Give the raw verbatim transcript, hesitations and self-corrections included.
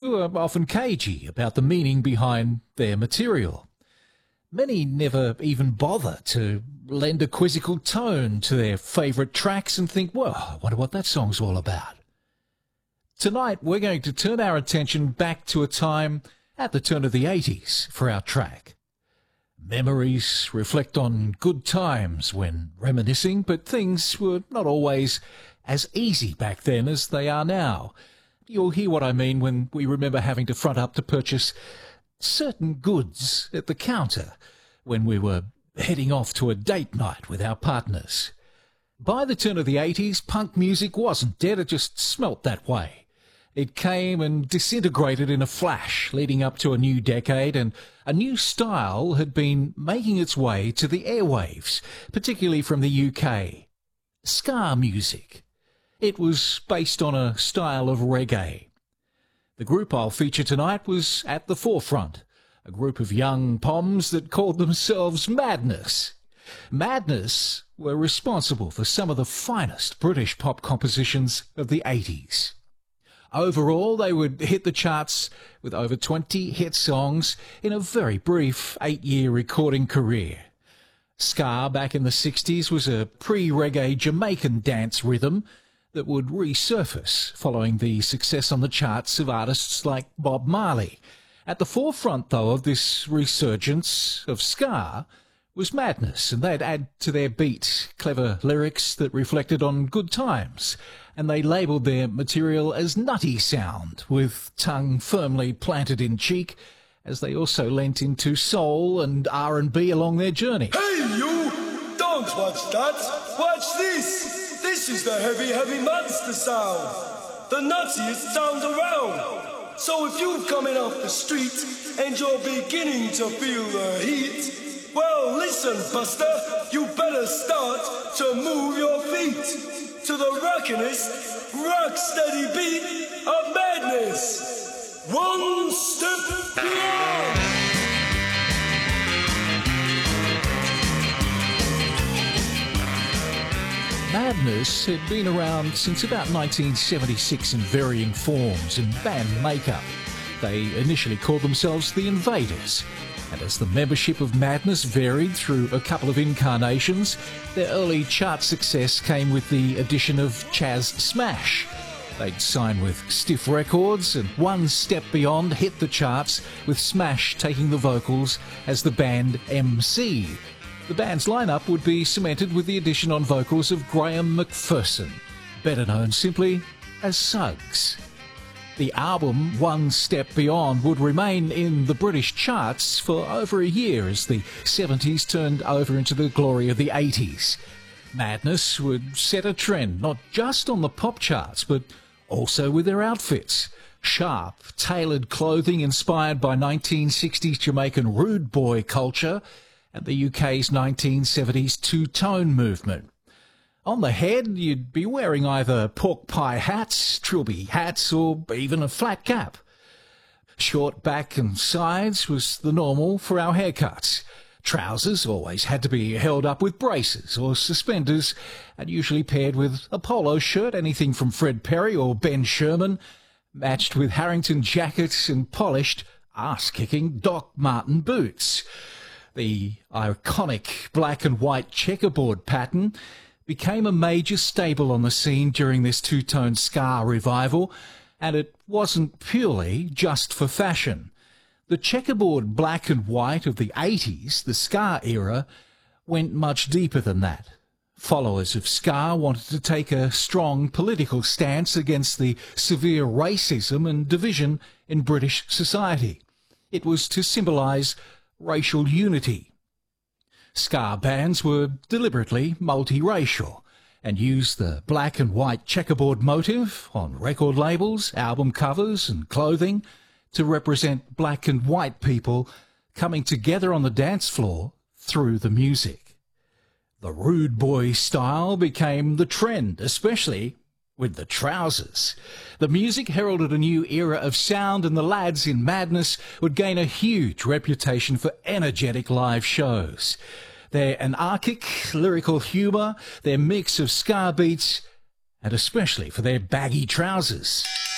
who are often cagey about the meaning behind their material. Many never even bother to lend a quizzical tone to their favourite tracks and think, well, I wonder what that song's all about. Tonight we're going to turn our attention back to a time at the turn of the eighties for our track. Memories reflect on good times when reminiscing, but things were not always as easy back then as they are now. You'll hear what I mean when we remember having to front up to purchase certain goods at the counter when we were heading off to a date night with our partners. By the turn of the eighties, punk music wasn't dead, it just smelt that way. It came and disintegrated in a flash, leading up to a new decade, and a new style had been making its way to the airwaves, particularly from the U K. Ska music. It was based on a style of reggae. The group I'll feature tonight was at the forefront, a group of young poms that called themselves Madness. Madness were responsible for some of the finest British pop compositions of the eighties. Overall, they would hit the charts with over twenty hit songs in a very brief eight-year recording career. Ska back in the sixties was a pre-reggae Jamaican dance rhythm that would resurface following the success on the charts of artists like Bob Marley. At the forefront, though, of this resurgence of ska was Madness, and they'd add to their beat clever lyrics that reflected on good times, and they labelled their material as nutty sound, with tongue firmly planted in cheek, as they also lent into soul and R and B along their journey. Hey you! Don't watch that! Watch this! This is the heavy, heavy monster sound! The nuttiest sound around! So if you're coming off the street and you're beginning to feel the heat, well, listen, Buster, you better start to move your feet to the rockinest, rock-steady beat of Madness. One step beyond. Madness had been around since about nineteen seventy-six in varying forms and band makeup. They initially called themselves the Invaders, and as the membership of Madness varied through a couple of incarnations, their early chart success came with the addition of Chas Smash. They'd sign with Stiff Records, and One Step Beyond hit the charts, with Smash taking the vocals as the band M C. The band's lineup would be cemented with the addition on vocals of Graham McPherson, better known simply as Suggs. The album One Step Beyond would remain in the British charts for over a year as the seventies turned over into the glory of the eighties. Madness would set a trend, not just on the pop charts, but also with their outfits. Sharp, tailored clothing inspired by nineteen sixties Jamaican rude boy culture and the U K's nineteen seventies two-tone movement. On the head, you'd be wearing either pork pie hats, trilby hats, or even a flat cap. Short back and sides was the normal for our haircuts. Trousers always had to be held up with braces or suspenders, and usually paired with a polo shirt, anything from Fred Perry or Ben Sherman, matched with Harrington jackets and polished, ass-kicking Doc Marten boots. The iconic black and white checkerboard pattern became a major staple on the scene during this two-tone ska revival, and it wasn't purely just for fashion. The checkerboard black and white of the eighties, the ska era, went much deeper than that. Followers of ska wanted to take a strong political stance against the severe racism and division in British society. It was to symbolise racial unity. Ska bands were deliberately multiracial and used the black and white checkerboard motif on record labels, album covers and clothing to represent black and white people coming together on the dance floor through the music. The rude boy style became the trend, especially with the trousers. The music heralded a new era of sound, and the lads in Madness would gain a huge reputation for energetic live shows. Their anarchic, lyrical humour, their mix of ska beats, and especially for their baggy trousers.